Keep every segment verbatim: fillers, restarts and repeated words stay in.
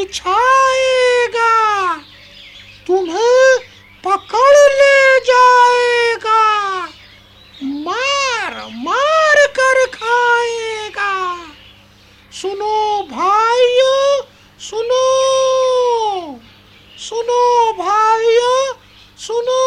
बिछाएगा, तुम्हें पकड़ ले जाएगा, मार मार कर खाएगा। सुनो भाइयों, सुनो सुनो भाइयों, सुनो।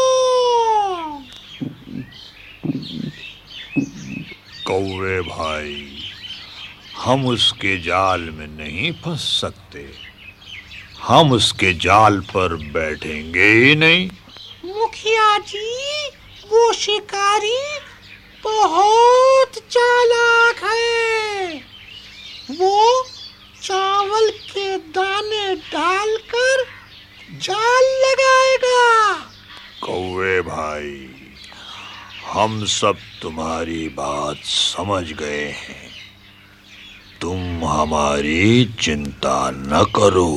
कौवे भाई, हम उसके जाल में नहीं फंस सकते, हम उसके जाल पर बैठेंगे ही नहीं। मुखिया जी, वो शिकारी बहुत चालाक है। वो चावल के दाने डालकर जाल लगाएगा। कौवे भाई, हम सब तुम्हारी बात समझ गए हैं, तुम हमारी चिंता न करो।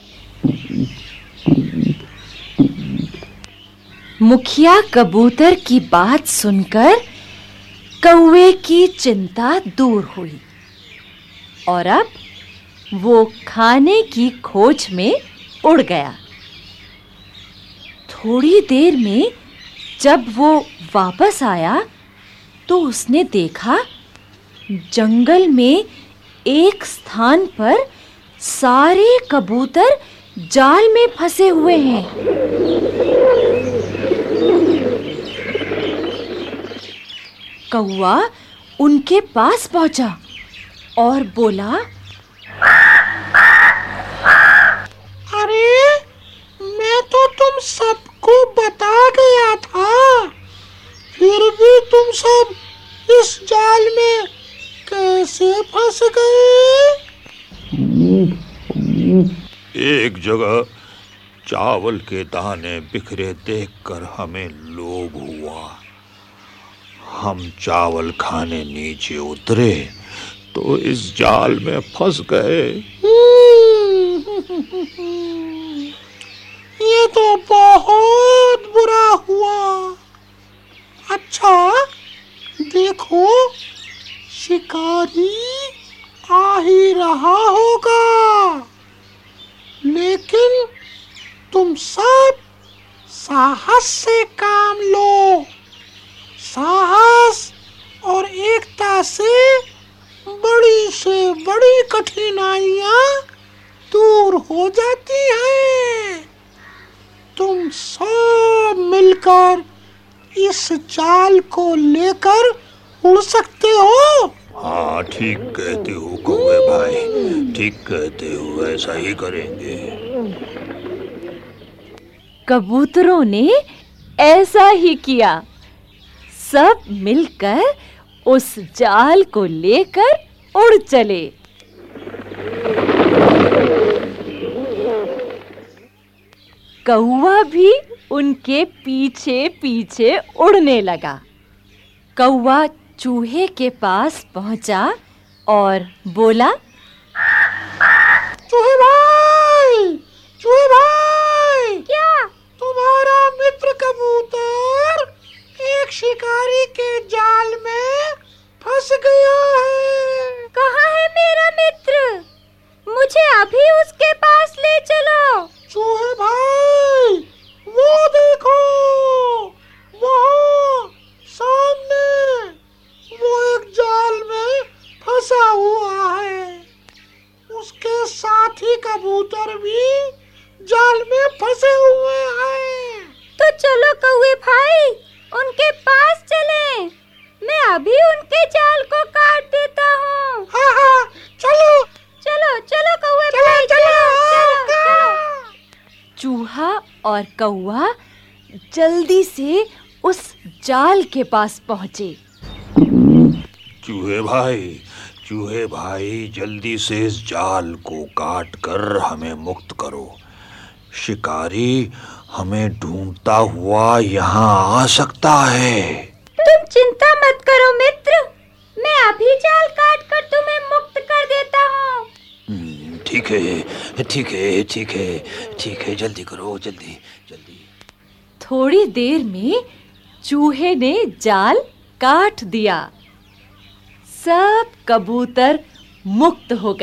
मुखिया कबूतर की बात सुनकर कौवे की चिंता दूर हुई और अब वो खाने की खोज में उड़ गया। थोड़ी देर में जब वो वापस आया तो उसने देखा जंगल में एक स्थान पर सारे कबूतर जाल में फंसे हुए हैं। कौवा उनके पास पहुंचा और बोला, अरे, मैं तो तुम सबको बता गया था, फिर भी तुम सब इस जाल में कैसे फंस गए? एक जगह चावल के दाने बिखरे देखकर हमें लोभ हुआ। हम चावल खाने नीचे उतरे तो इस जाल में फंस गए। ये तो बहुत बुरा हुआ। अच्छा, देखो, शिकारी आ ही रहा होगा, लेकिन तुम सब साहस से काम लो। साहस और एकता से बड़ी से बड़ी कठिनाइयां दूर हो जाती हैं। तुम सब मिलकर इस जाल को लेकर उड़ सकते हो। हाँ, ठीक कहते हो कौवे भाई, ठीक कहते हो, ऐसा ही करेंगे। कबूतरों ने ऐसा ही किया। सब मिलकर उस जाल को लेकर उड़ चले। कौवा भी उनके पीछे पीछे उड़ने लगा। कौवा चूहे के पास पहुंचा और बोला, चूहे भाई, चूहे भाई, क्या? तुम्हारा मित्र कबूतर एक शिकारी के जाल में फंस गया है। कहाँ है मेरा मित्र? मुझे अभी उसके पास ले चलो। चूहे भाई, वो देखो, वहाँ सामने वो एक जाल में फंसा हुआ है। उसके साथी कबूतर भी जाल में फंसे हुए हैं। तो चलो कौवे भाई, उनके पास चलें। मैं अभी उनके जाल को काट देता हूँ। हाँ हाँ, चलो चलो चलो कौवे चलो भाई, चलो, चलो, चलो। चूहा और कौवा जल्दी से उस जाल के पास पहुंचे। चूहे भाई, चूहे भाई, जल्दी से इस जाल को काट कर हमें मुक्त करो। शिकारी हमें ढूंढता हुआ यहाँ आ सकता है। तुम चिंता मत करो मित्र, मैं अभी जाल काट कर तुम्हें मुक्त कर देता हूँ। ठीक है, ठीक है, ठीक है, ठीक है, जल्दी करो, जल्दी जल्दी। थोड़ी देर में चूहे ने जाल काट दिया। सब कबूतर मुक्त हो गए।